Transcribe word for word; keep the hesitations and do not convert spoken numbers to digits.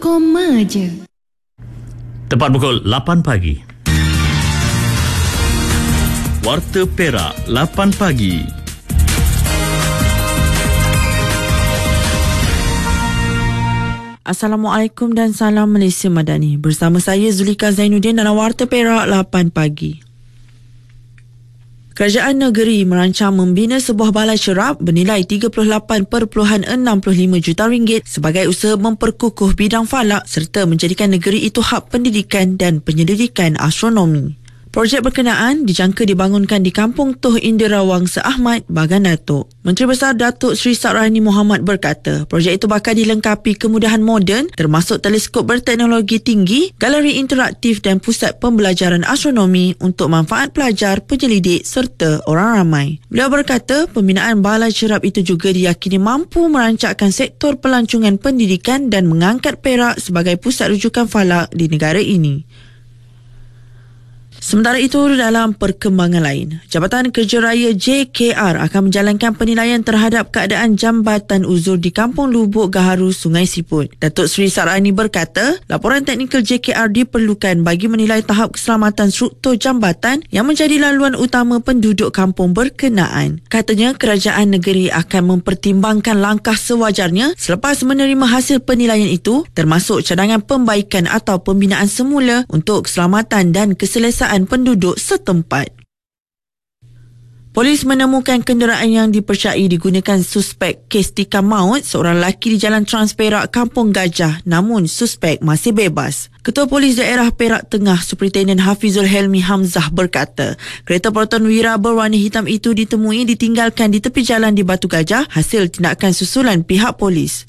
koma je. Tepat pukul lapan pagi. Warta Perak, lapan pagi. Assalamualaikum dan salam Malaysia Madani. Bersama saya Zulika Zainuddin dalam Warta Perak lapan pagi. Kerajaan negeri merancang membina sebuah balai cerap bernilai tiga puluh lapan perpuluhan enam lima juta ringgit sebagai usaha memperkukuh bidang falak serta menjadikan negeri itu hub pendidikan dan penyelidikan astronomi. Projek berkenaan dijangka dibangunkan di Kampung Toh Indera Wangsa Ahmad, Bagan Datuk. Menteri Besar Datuk Seri Sakrani Mohamad berkata, projek itu bakal dilengkapi kemudahan moden termasuk teleskop berteknologi tinggi, galeri interaktif dan pusat pembelajaran astronomi untuk manfaat pelajar, penyelidik serta orang ramai. Beliau berkata, pembinaan balai cerap itu juga diyakini mampu merancakkan sektor pelancongan pendidikan dan mengangkat Perak sebagai pusat rujukan falak di negara ini. Sementara itu, dalam perkembangan lain, Jabatan Kerja Raya J K R akan menjalankan penilaian terhadap keadaan jambatan uzur di Kampung Lubuk Gaharu, Sungai Siput. Datuk Seri Sakrani berkata, laporan teknikal J K R diperlukan bagi menilai tahap keselamatan struktur jambatan yang menjadi laluan utama penduduk kampung berkenaan. Katanya, kerajaan negeri akan mempertimbangkan langkah sewajarnya selepas menerima hasil penilaian itu, termasuk cadangan pembaikan atau pembinaan semula untuk keselamatan dan keselesaan penduduk setempat. Polis menemukan kenderaan yang dipercayai digunakan suspek kes tikam maut seorang lelaki di Jalan Trans Perak, Kampung Gajah, namun suspek masih bebas. Ketua Polis Daerah Perak Tengah, Superintendent Hafizul Helmi Hamzah berkata, kereta Proton Wira berwarna hitam itu ditemui ditinggalkan di tepi jalan di Batu Gajah hasil tindakan susulan pihak polis.